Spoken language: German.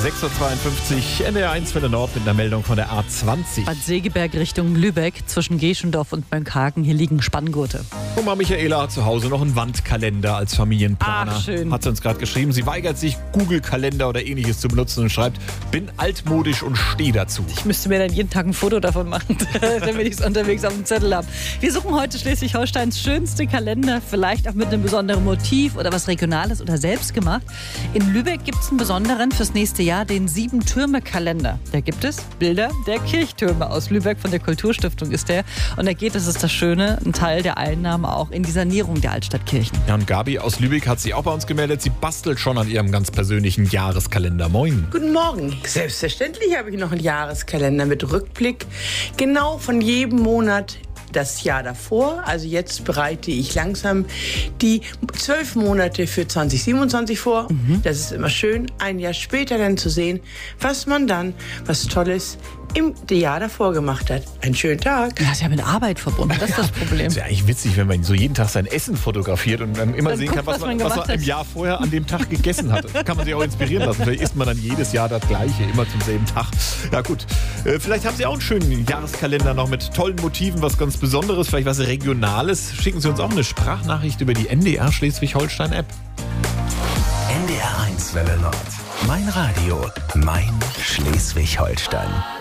6.52 Uhr, NDR1 Welle Nord mit einer Meldung von der A20. Bad Segeberg Richtung Lübeck, zwischen Geschendorf und Mönckehagen, hier liegen Spanngurte. Oma Michaela hat zu Hause noch einen Wandkalender als Familienplaner. Ach, schön. Hat sie uns gerade geschrieben. Sie weigert sich, Google-Kalender oder ähnliches zu benutzen und schreibt, bin altmodisch und stehe dazu. Ich müsste mir dann jeden Tag ein Foto davon machen, damit ich es unterwegs auf dem Zettel habe. Wir suchen heute Schleswig-Holsteins schönste Kalender, vielleicht auch mit einem besonderen Motiv oder was Regionales oder selbst gemacht. In Lübeck gibt es einen besonderen fürs nächste Jahr, den 7-Türme-Kalender. Da gibt es Bilder der Kirchtürme aus Lübeck, von der Kulturstiftung ist der. Und da geht, das ist das Schöne, ein Teil der Einnahmen auch in die Sanierung der Altstadtkirchen. Ja, und Gabi aus Lübeck hat sich auch bei uns gemeldet. Sie bastelt schon an ihrem ganz persönlichen Jahreskalender. Moin. Guten Morgen. Selbstverständlich habe ich noch einen Jahreskalender mit Rückblick. Genau von jedem Monat das Jahr davor. Also jetzt bereite ich langsam die 12 Monate für 2027 vor. Das ist immer schön, ein Jahr später dann zu sehen, was man dann, was Tolles im Jahr davor gemacht hat. Einen schönen Tag. Ja, ist ja mit Arbeit verbunden, das ist das Problem. Das ist ja eigentlich witzig, wenn man so jeden Tag sein Essen fotografiert und dann immer Dann sehen guckt, kann, was was man man gemacht im hat. Jahr vorher an dem Tag gegessen hat. Kann man sich auch inspirieren lassen. Vielleicht isst man dann jedes Jahr das Gleiche, immer zum selben Tag. Ja gut, vielleicht haben Sie auch einen schönen Jahreskalender noch mit tollen Motiven, was ganz Besonderes, vielleicht was Regionales. Schicken Sie uns auch eine Sprachnachricht über die NDR Schleswig-Holstein-App. NDR1 Welle Nord. Mein Radio, mein Schleswig-Holstein.